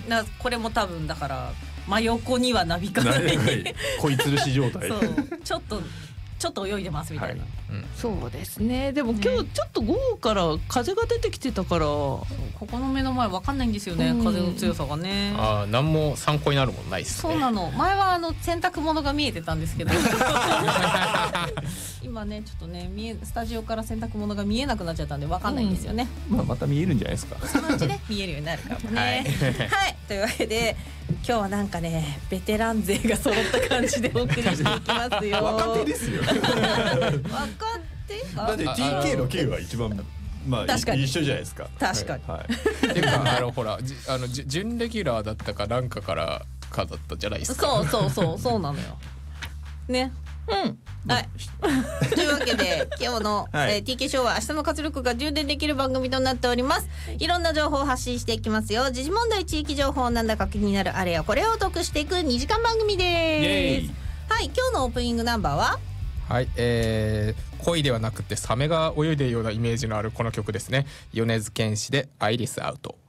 これも多分だから真横にはなびかない恋吊るし状態。 そうちょっと泳いでますみたいな、 はいそうですね。でも今日ちょっと午後から風が出てきてたから、 ここの目の前わかんないんですよね、風の強さがね。 何も参考になるもんないですね。 そうなの。前は洗濯物が見えてたんですけど今ねちょっとねスタジオから洗濯物が見えなくなっちゃったんでわかんないんですよね、 また見えるんじゃないですか。 そのうちね見えるようになるかもねはい、というわけで今日はなんかねベテラン勢が揃った感じでお送りしていきますよ若手ですよ若手だって TK の K は一番一緒じゃないですか。 確かに、 っていうかほら準レギュラーだったかなんかからかだったじゃないですか。 そうなのよね。はい。というわけで今日の、TK ショーは明日の活力が充電できる番組となっております。いろんな情報を発信していきますよ。時事問題、地域情報、なんだか気になるあれやこれをお得していく2時間番組です。はい、今日のオープニングナンバーははい、恋ではなくてサメが泳いでいるようなイメージのあるこの曲ですね。米津玄師でアイリスアウト。